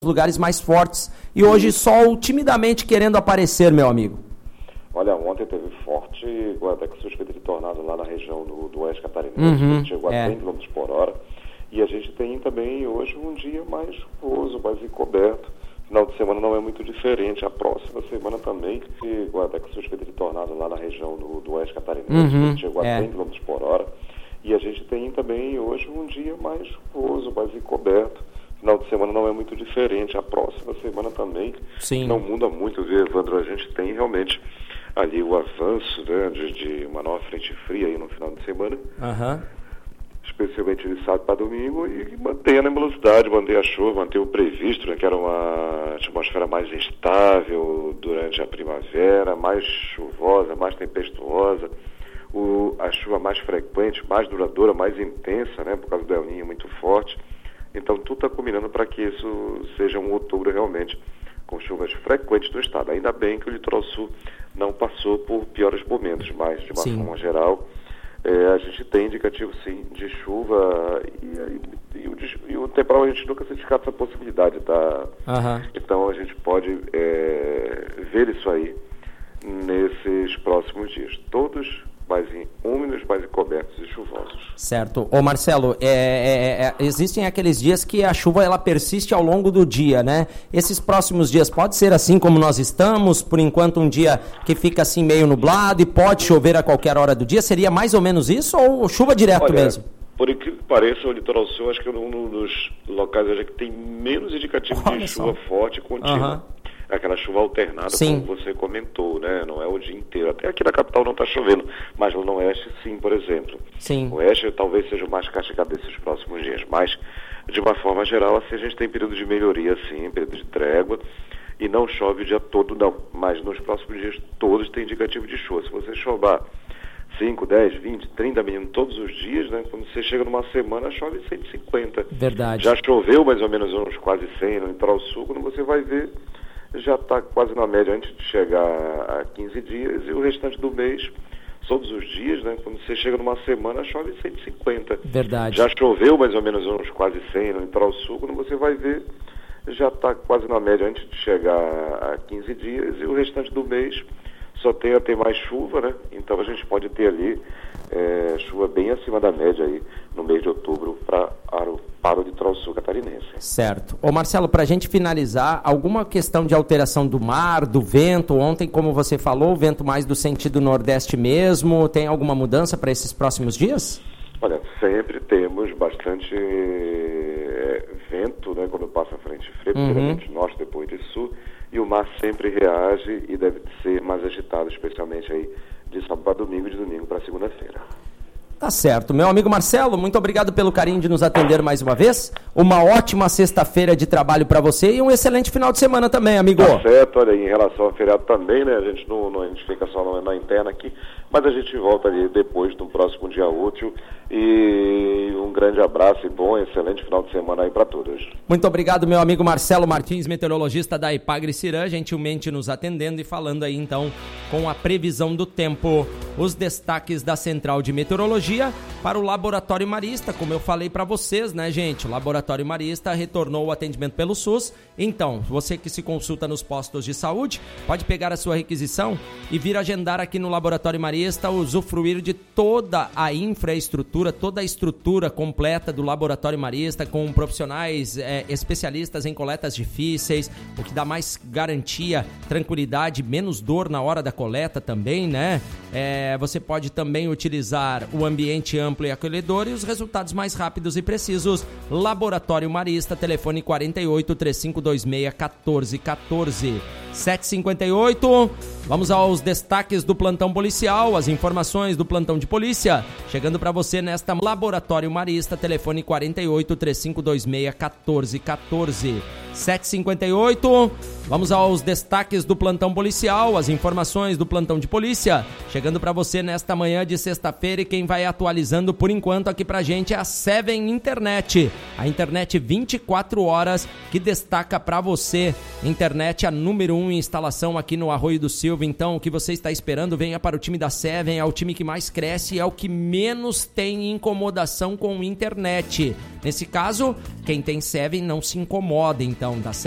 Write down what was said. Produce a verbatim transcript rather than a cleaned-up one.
lugares mais fortes. E hoje sol timidamente querendo aparecer, meu amigo. Olha, ontem teve forte guarda-chuva suspeita de tornado lá na região do, do oeste catarinense, Uhum, que chegou é. a cem quilômetros por hora. E a gente tem também hoje um dia mais chuvoso, mais encoberto. Final de semana não é muito diferente. A próxima semana também, guarda-chuva suspeita de tornado lá na região do, do oeste catarinense, Uhum, que chegou a é. cem quilômetros por hora. E a gente tem também hoje um dia mais chuvoso, mais encoberto. Final de semana não é muito diferente. A próxima semana também Sim. não muda muito, viu, Evandro? A gente tem realmente ali o avanço, né, de, de uma nova frente fria aí no final de semana, Uhum. especialmente de sábado para domingo, e mantém a nebulosidade, manter a chuva, manter o previsto, né, que era uma atmosfera mais instável durante a primavera, mais chuvosa, mais tempestuosa, o, a chuva mais frequente, mais duradoura, mais intensa, né, por causa do El Niño muito forte. Então tudo está combinando para que isso seja um outubro realmente com chuvas frequentes no estado. Ainda bem que o litoral sul não passou por piores momentos, mas de uma Sim. forma geral é, a gente tem indicativo sim de chuva e, e, e, o, e o temporal a gente nunca se descarta essa possibilidade, tá? Uhum. Então a gente pode é, ver isso aí nesses próximos dias. Todos mais úmidos, mais encobertos e chuvosos. Certo. Ô Marcelo, é, é, é, existem aqueles dias que a chuva ela persiste ao longo do dia, né? Esses próximos dias pode ser assim como nós estamos, por enquanto um dia que fica assim meio nublado e pode chover a qualquer hora do dia, seria mais ou menos isso ou chuva direto Olha, mesmo? Por incrível que pareça, o litoral sul acho que é um dos locais hoje que tem menos indicativo Olha de só. chuva forte e contínua. Uhum. Aquela chuva alternada, Sim. como você comentou, né? Não é o dia inteiro. Até aqui na capital não está chovendo, mas lá no oeste sim, por exemplo. Sim. O oeste talvez seja o mais castigado desses próximos dias, mas de uma forma geral, assim, a gente tem período de melhoria, sim, período de trégua, e não chove o dia todo, não. Mas nos próximos dias todos tem indicativo de chuva. Se você chover cinco, dez, vinte, trinta minutos todos os dias, né? Quando você chega numa semana, chove cento e cinquenta. Verdade. Já choveu mais ou menos uns quase cem no litoral sul, quando você vai ver, já está quase na média antes de chegar a quinze dias, e o restante do mês, todos os dias, né? Quando você chega numa semana, chove cento e cinquenta. Verdade. Já choveu mais ou menos uns quase cem no litoral sul, quando você vai ver, já está quase na média antes de chegar a quinze dias, e o restante do mês só tem a ter mais chuva, né? Então a gente pode ter ali é, chuva bem acima da média aí no mês de outubro pra, para o litoral sul catarinense. Certo. Ô Marcelo, para a gente finalizar, alguma questão de alteração do mar, do vento? Ontem, como você falou, o vento mais do sentido nordeste mesmo, tem alguma mudança para esses próximos dias? Olha, sempre temos bastante é, vento, né, quando passa a frente fria, Uhum. primeiramente norte, depois de sul, e o mar sempre reage e deve ser mais agitado, especialmente aí de sábado para domingo e de domingo para segunda-feira. Tá certo. Meu amigo Marcelo, muito obrigado pelo carinho de nos atender mais uma vez. Uma ótima sexta-feira de trabalho para você e um excelente final de semana também, amigo. Tá certo, olha aí, em relação ao feriado também, né, a gente não, não a gente fica só na, na interna aqui, mas a gente volta ali depois no próximo dia útil, e um grande abraço e bom, excelente final de semana aí para todos. Muito obrigado, meu amigo Marcelo Martins, meteorologista da Ipagre Cirã, gentilmente nos atendendo e falando aí então com a previsão do tempo. Os destaques da Central de Meteorologia para o Laboratório Marista, como eu falei para vocês, né, gente? O Laboratório Marista retornou o atendimento pelo SUS. Então, você que se consulta nos postos de saúde, pode pegar a sua requisição e vir agendar aqui no Laboratório Marista, usufruir de toda a infraestrutura, toda a estrutura completa do Laboratório Marista, com profissionais é, especialistas em coletas difíceis, o que dá mais garantia, tranquilidade, menos dor na hora da coleta também, né? É, você pode também utilizar o ambiente amplo e acolhedor e os resultados mais rápidos e precisos. Laboratório Marista, telefone quarenta e oito, três cinco dois seis, quatorze quatorze. sete e cinquenta e oito, vamos aos destaques do plantão policial, as informações do plantão de polícia, chegando para você nesta Laboratório Marista, telefone quarenta e oito, três cinco dois seis, quatorze quatorze. sete e cinquenta e oito, vamos aos destaques do plantão policial, as informações do plantão de polícia, chegando para você nesta manhã de sexta-feira, e quem vai atualizando por enquanto aqui pra gente é a Seven Internet, a internet vinte e quatro horas que destaca para você, internet a número um em instalação aqui no Arroio do Silva. Então o que você está esperando, venha para o time da Seven, é o time que mais cresce e é o que menos tem incomodação com internet. Nesse caso, quem tem Seven não se incomoda, então, da Seven.